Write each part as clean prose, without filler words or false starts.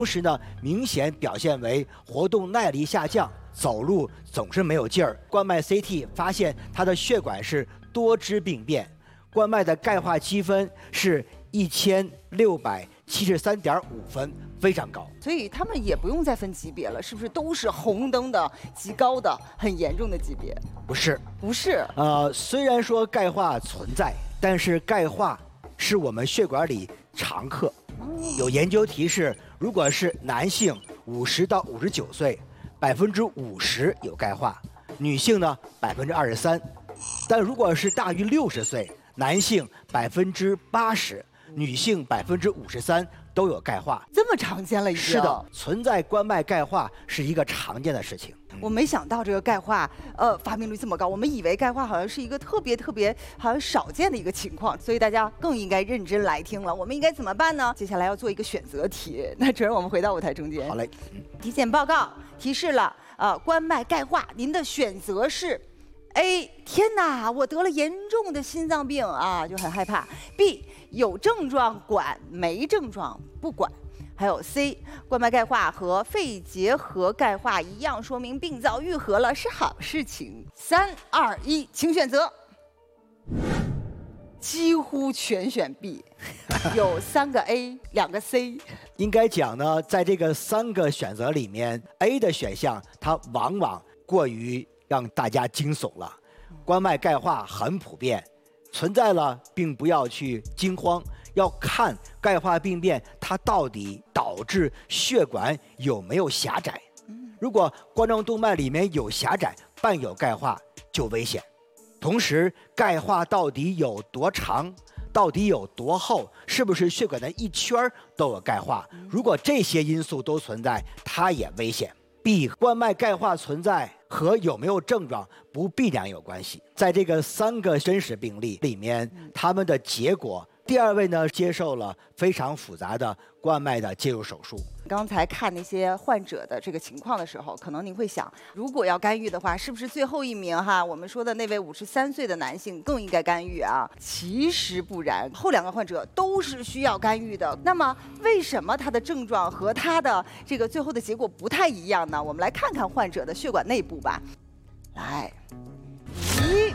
同时呢，明显表现为活动耐力下降，走路总是没有劲儿。冠脉 CT 发现他的血管是多支病变，冠脉的钙化积分是1673.5分，非常高。 所以他们也不用再分级别了，是不是都是红灯的、极高的、很严重的级别？ 不是， 不是。 虽然说钙化存在，但是钙化是我们血管里常客。有研究提示，如果是男性50到59岁，50%有钙化；女性呢23%。但如果是大于60岁，男性80%，女性53%都有钙化。 这么常见了已经？ 是的，存在冠脉钙化是一个常见的事情。 我没想到这个钙化，发病率这么高。我们以为钙化好像是一个特别好像少见的一个情况，所以大家更应该认真来听了。我们应该怎么办呢？接下来要做一个选择题。那主任，我们回到舞台中间。 好嘞。 体检报告提示了，冠脉钙化，您的选择是 A， 天哪，我得了严重的心脏病啊，就很害怕。B， 有症状管，没症状不管。还有 C， 冠脉钙化和肺结核钙化一样，说明病早愈合了，是好事情。3、2、1，请选择。几乎全选 B， 有3个 A， 2个 C。 应该讲呢，在这个3个选择里面 ，A 的选项它往往过于让大家惊悚了。冠脉钙化很普遍，存在了并不要去惊慌，要看钙化病变它到底导致血管有没有狭窄。如果冠状动脉里面有狭窄，伴有钙化就危险。同时，钙化到底有多长，到底有多厚，是不是血管的一圈都有钙化？如果这些因素都存在，它也危险。B， 冠脉钙化存在和有没有症状不必然有关系。在这个3个真实病例里面，他们的结果，第2位呢接受了非常复杂的冠脉的介入手术。 刚才看那些患者的这个情况的时候，可能您会想，如果要干预的话，是不是最后一名我们说的那位53岁的男性更应该干预啊？其实不然，后2个患者都是需要干预的。那么为什么他的症状和他的这个最后的结果不太一样呢？我们来看看患者的血管内部吧。来，1，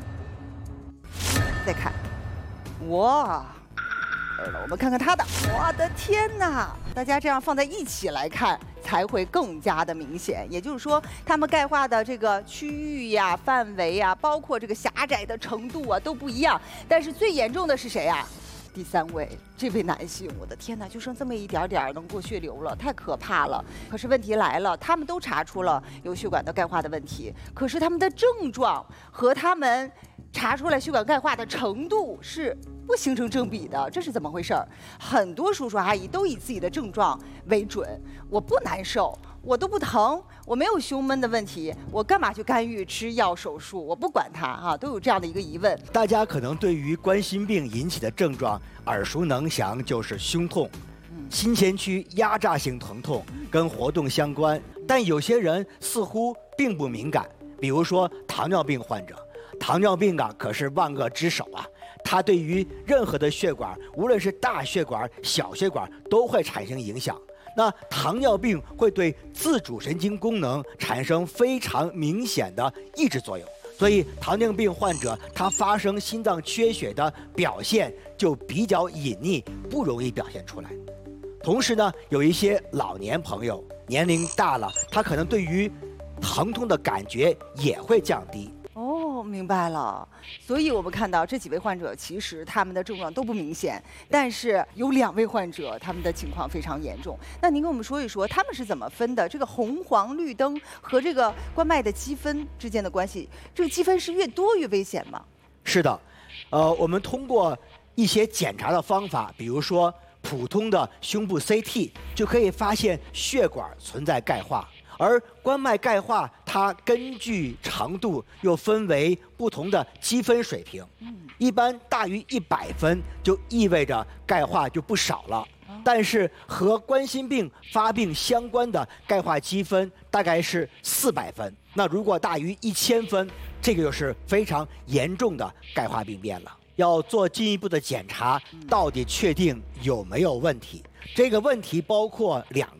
再看，哇！我们看看他的，我的天哪！大家这样放在一起来看，才会更加的明显。也就是说，他们钙化的这个区域呀、范围呀，包括这个狭窄的程度啊，都不一样。但是最严重的是谁啊？第3位，这位男性，我的天哪，就剩这么一点点能过血流了，太可怕了。可是问题来了，他们都查出了有血管的钙化的问题，可是他们的症状和他们查出来血管钙化的程度是不形成正比的，这是怎么回事儿？很多叔叔阿姨都以自己的症状为准，我不难受，我都不疼，我没有胸闷的问题，我干嘛去干预吃药手术？我不管它都有这样的一个疑问。 大家可能对于冠心病引起的症状耳熟能详，就是胸痛、心前区压榨性疼痛跟活动相关，但有些人似乎并不敏感，比如说糖尿病患者。糖尿病可是万恶之首啊！它对于任何的血管，无论是大血管、小血管，都会产生影响。那糖尿病会对自主神经功能产生非常明显的抑制作用，所以糖尿病患者他发生心脏缺血的表现就比较隐匿，不容易表现出来。同时呢，有一些老年朋友年龄大了，他可能对于疼痛的感觉也会降低。 明白了，所以我们看到这几位患者其实他们的症状都不明显，但是有2位患者他们的情况非常严重。那您跟我们说一说他们是怎么分的？这个红黄绿灯和这个冠脉的积分之间的关系，这个积分是越多越危险吗？ 是的，我们通过一些检查的方法，比如说普通的胸部 CT， 就可以发现血管存在钙化。而冠脉钙化，它根据长度又分为不同的积分水平，一般大于100分就意味着钙化就不少了。但是和冠心病发病相关的钙化积分大概是400分，那如果大于1000分，这个就是非常严重的钙化病变了。要做进一步的检查，到底确定有没有问题。 这个问题包括2